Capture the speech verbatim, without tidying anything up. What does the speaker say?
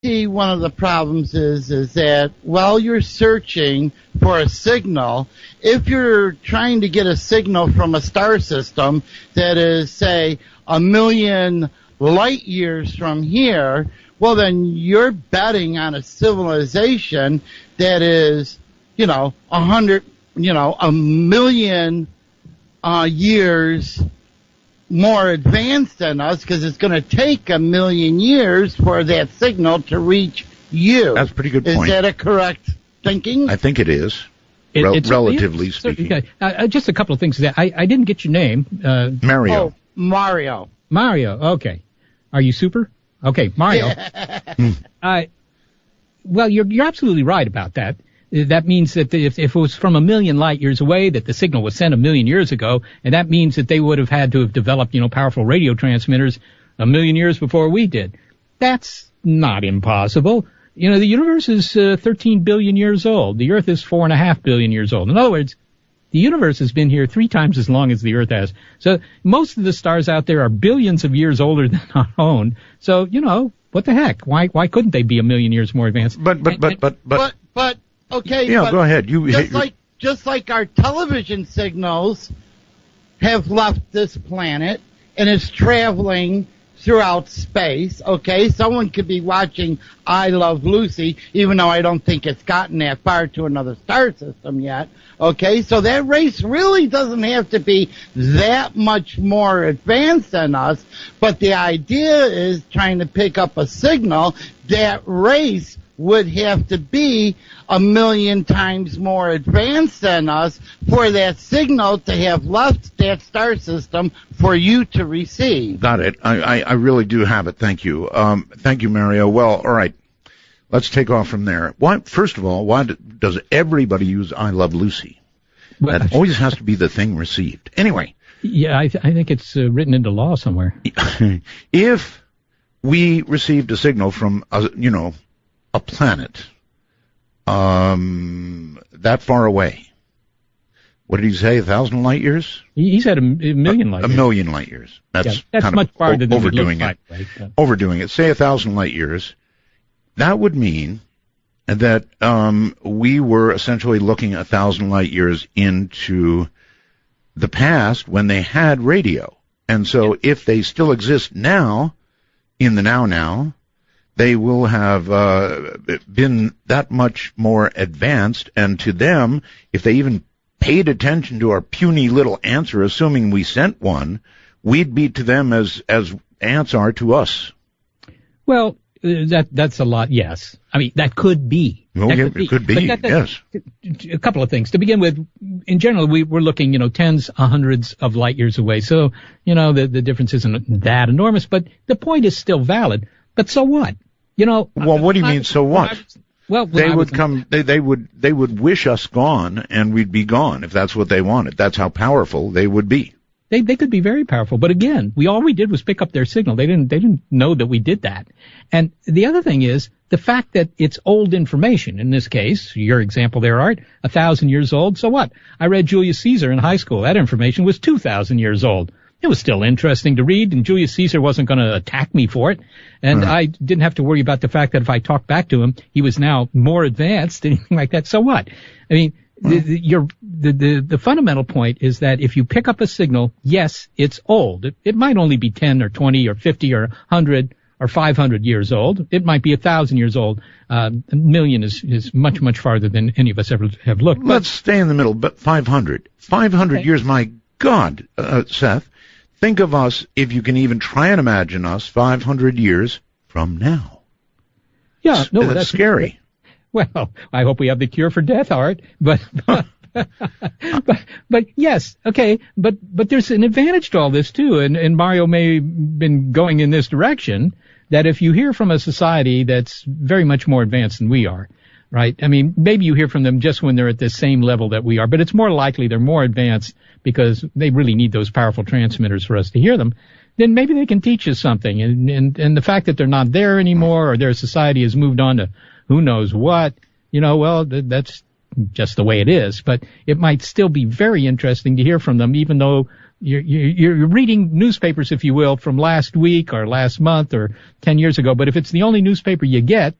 see one of the problems is is that while you're searching for a signal, if you're trying to get a signal from a star system that is, say, a million light years from here, well, then you're betting on a civilization that is, you know, a hundred, you know, a million uh, years more advanced than us, because it's going to take a million years for that signal to reach you. That's a pretty good is point. Is that a correct thinking? I think it is, it, rel- it's, relatively it's, speaking. Okay. Uh, just a couple of things. That I, I didn't get your name. Uh, Mario. Oh, Mario. Mario. Okay. Are you super? Okay, Mario. Yeah. uh, well, you're you're absolutely right about that. That means that if, if it was from a million light years away, that the signal was sent a million years ago, and that means that they would have had to have developed, you know, powerful radio transmitters a million years before we did. That's not impossible. You know, the universe is uh, thirteen billion years old. The Earth is four and a half billion years old. In other words, the universe has been here three times as long as the Earth has. So most of the stars out there are billions of years older than our own. So, you know, what the heck? Why why couldn't they be a million years more advanced? But but And- but and- but but, But, but, okay. yeah, but go ahead. You just like, just like our television signals have left this planet and is traveling throughout space, okay? Someone could be watching I Love Lucy, even though I don't think it's gotten that far to another star system yet, okay? So that race really doesn't have to be that much more advanced than us, but the idea is trying to pick up a signal. That race would have to be a million times more advanced than us for that signal to have left that star system for you to receive. Got it. I, I, I really do have it. Thank you. Um, thank you, Mario. Well, all right. Let's take off from there. Why, first of all, why do, does everybody use I Love Lucy? Well, That always has to be the thing received. Anyway. Yeah, I, th- I think it's uh, written into law somewhere. If we received a signal from, a, you know, a planet um, that far away, what did he say, a thousand light years? He, he said a, a million light a, years. A million light years. That's, yeah, that's kind much of farther than overdoing it it. looks like. Right? Overdoing it. Say a thousand light years. That would mean that um, we were essentially looking a thousand light years into the past when they had radio. And so yeah. if they still exist now, in the now now, they will have uh, been that much more advanced. And to them, if they even paid attention to our puny little answer, assuming we sent one, we'd be to them as, as ants are to us. Well, uh, that that's a lot, yes. I mean, that could be. Well, that yeah, could be. it could be, that, that, yes. A couple of things. To begin with, in general, we, we're looking, you know, tens, uh, hundreds of light years away. So, you know, the, the difference isn't that enormous, but the point is still valid. But so what? You know. Well, what do you I, mean, so what? I, well, they I would was, come, they, they would, they would wish us gone and we'd be gone if that's what they wanted. That's how powerful they would be. They they could be very powerful, but again, we all we did was pick up their signal. They didn't they didn't know that we did that. And the other thing is the fact that it's old information. In this case, your example there, Art, a thousand years old. So what? I read Julius Caesar in high school. That information was two thousand years old. It was still interesting to read, and Julius Caesar wasn't going to attack me for it. And Uh-huh. I didn't have to worry about the fact that if I talked back to him, he was now more advanced, anything like that. So what? I mean, the, the, your, the, the, the fundamental point is that if you pick up a signal, yes, it's old. It, it might only be ten or twenty or fifty or one hundred or five hundred years old. It might be one thousand years old. Uh, a million is, is much, much farther than any of us ever have looked. Let's stay in the middle, but five hundred. five hundred Okay. years, my God, uh, Seth. Think of us, if you can even try and imagine us, five hundred years from now. Yeah, no, that's, that's scary. Well, I hope we have the cure for death, Art. But, but, but, but yes, okay. But, but there's an advantage to all this too. And, and Mario may have been going in this direction that if you hear from a society that's very much more advanced than we are, right? I mean, maybe you hear from them just when they're at the same level that we are, but it's more likely they're more advanced because they really need those powerful transmitters for us to hear them. Then maybe they can teach us something. And, and, and the fact that they're not there anymore or their society has moved on to who knows what, you know, well, th- that's just the way it is. But it might still be very interesting to hear from them, even though You're, you're, you're reading newspapers, if you will, from last week or last month or ten years ago. But if it's the only newspaper you get,